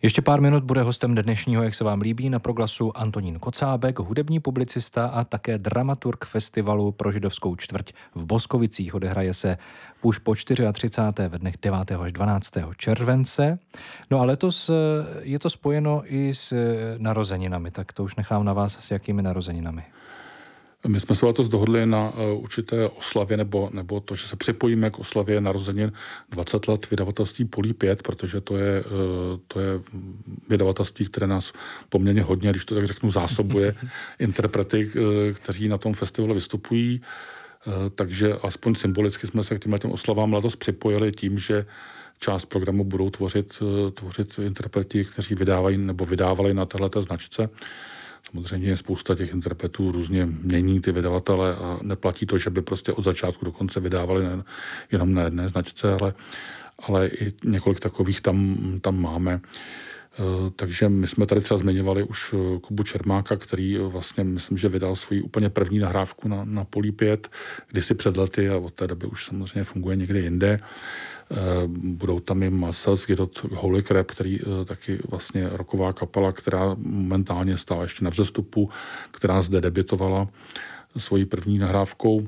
Ještě pár minut bude hostem dnešního, jak se vám líbí, na Proglasu Antonín Kocábek, hudební publicista a také dramaturg festivalu pro židovskou čtvrť v Boskovicích. Odehraje se už po 34. ve dnech 9. až 12. července. No a letos je to spojeno i s narozeninami, tak to už nechám na vás, s jakými narozeninami. My jsme se letos dohodli na určité oslavě, nebo to, že se připojíme k oslavě narozenin 20 let vydavatelství Polí 5, protože to je vydavatelství, které nás poměrně hodně, když to tak řeknu, zásobuje interprety, kteří na tom festivalu vystupují. Takže aspoň symbolicky jsme se k těm oslavám letos připojili tím, že část programu budou tvořit interpreti, kteří vydávají nebo vydávali na téhleté značce. Samozřejmě spousta těch interpretů různě mění ty vydavatele a neplatí to, že by prostě od začátku do konce vydávali jenom na jedné značce, ale i několik takových tam máme. Takže my jsme tady třeba zmiňovali už Kubu Čermáka, který vlastně, myslím, že vydal svoji úplně první nahrávku na Polí 5, kdysi před lety a od té doby už samozřejmě funguje někde jinde. Budou tam i Masas Gidot Holy Crap, který taky vlastně rocková kapela, která momentálně stále ještě na vzestupu, která zde debitovala svojí první nahrávkou.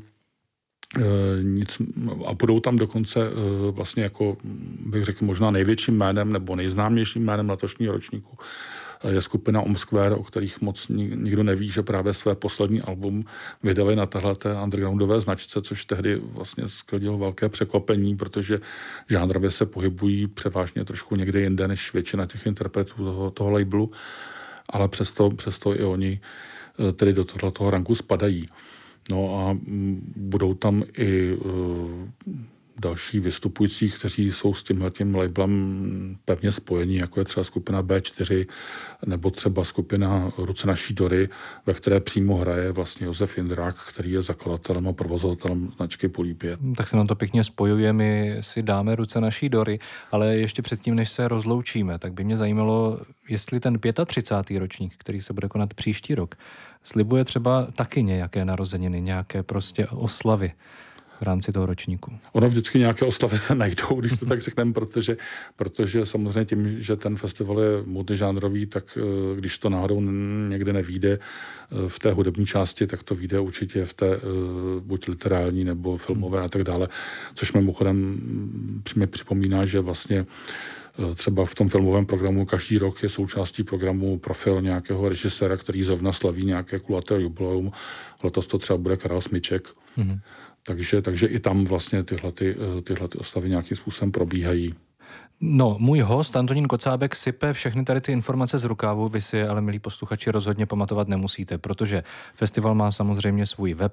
A budou tam dokonce vlastně jako, bych řekl, možná největším jménem nebo nejznámějším jménem letošního ročníku je skupina Omsquare, o kterých moc nikdo neví, že právě své poslední album vydali na téhleté undergroundové značce, což tehdy vlastně sklidilo velké překvapení, protože žánrově se pohybují převážně trošku někde jinde než většina těch interpretů toho labelu, ale přesto i oni tedy do tohoto ranku spadají. No a budou tam i další vystupující, kteří jsou s tímhletím labelem pevně spojení, jako je třeba skupina B4 nebo třeba skupina Ruce naší Dory, ve které přímo hraje vlastně Josef Jindrák, který je zakladatelem a provozovatelem značky Polí 5. Tak se nám to pěkně spojuje, my si dáme Ruce naší Dory, ale ještě předtím, než se rozloučíme, tak by mě zajímalo, jestli ten 35. ročník, který se bude konat příští rok, slibuje třeba taky nějaké narozeniny, nějaké prostě oslavy v rámci toho ročníku. Ono vždycky nějaké oslavy se najdou, když to tak řekneme, protože samozřejmě tím, že ten festival je multižánrový, tak když to náhodou někde nevyjde v té hudební části, tak to vyjde určitě v té buď literární nebo filmové a tak dále, což mimochodem mi připomíná, že vlastně třeba v tom filmovém programu každý rok je součástí programu profil nějakého režiséra, který zrovna slaví nějaké kulaté jubileum. Letos to třeba bude Karel Smyček. Mm-hmm. Takže i tam vlastně tyhle oslavy nějakým způsobem probíhají. No, můj host Antonín Kocábek sype všechny tady ty informace z rukávu, vy si ale, milí posluchači, rozhodně pamatovat nemusíte, protože festival má samozřejmě svůj web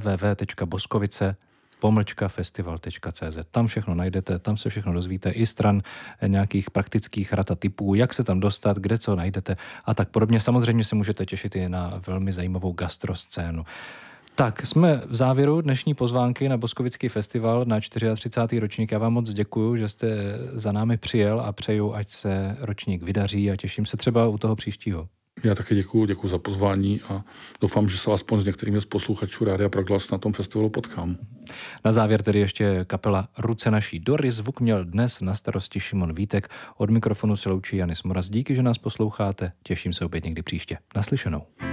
www.boskovice.festival.cz. Tam všechno najdete, tam se všechno dozvíte, i stran nějakých praktických rad a tipů, jak se tam dostat, kde co najdete a tak podobně. Samozřejmě se můžete těšit i na velmi zajímavou gastroscénu. Tak, jsme v závěru dnešní pozvánky na Boskovický festival na 34. ročník. Já vám moc děkuju, že jste za námi přijel a přeju, ať se ročník vydaří a těším se třeba u toho příštího. Já taky děkuju za pozvání a doufám, že se aspoň s některými z posluchačů Rádia Proglas na tom festivalu potkám. Na závěr tedy ještě kapela Ruce naší Dory. Zvuk měl dnes na starosti Šimon Vítek. Od mikrofonu se loučí Janis Moraz. Díky, že nás posloucháte. Těším se opět někdy příště. Naslyšenou.